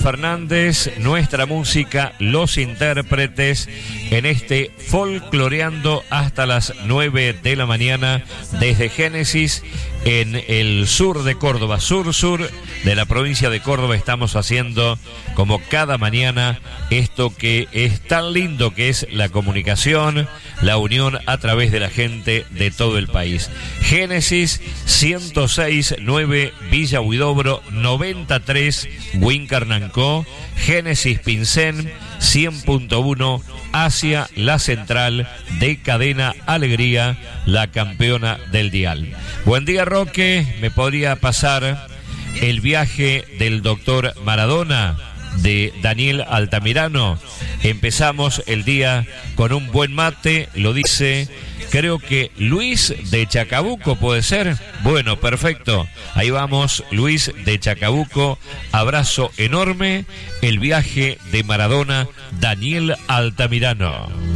Fernández, nuestra música, los intérpretes, en este Folcloreando hasta las 9 de la mañana, desde Génesis, en el sur de Córdoba, sur de la provincia de Córdoba. Estamos haciendo, como cada mañana, esto que es tan lindo, que es la comunicación, la unión a través de la gente de todo el país. Génesis 106.9 Villa Huidobro, 93 Huincarnancó, Génesis Pincén 100.1 hacia la central de Cadena Alegría, la campeona del dial. Buen día, Roque. ¿Me podría pasar el viaje del doctor Maradona de Daniel Altamirano? Empezamos el día con un buen mate, lo dice, creo que Luis de Chacabuco, ¿puede ser? Bueno, perfecto. Ahí vamos, Luis de Chacabuco. Abrazo enorme. El viaje de Maradona, Daniel Altamirano.